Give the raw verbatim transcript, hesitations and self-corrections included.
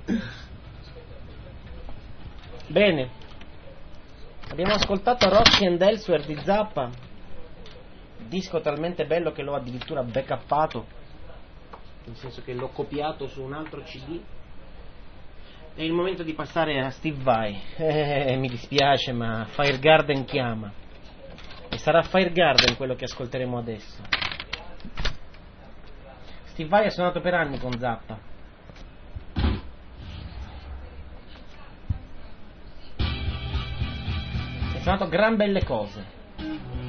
Bene, abbiamo ascoltato Rocky and Elsewhere di Zappa, disco talmente bello che l'ho addirittura backuppato, nel senso che l'ho copiato su un altro C D. È il momento di passare a Steve Vai. Eh, mi dispiace, ma Fire Garden chiama. E sarà Fire Garden quello che ascolteremo adesso. Steve Vai ha suonato per anni con Zappa. Ha suonato gran belle cose.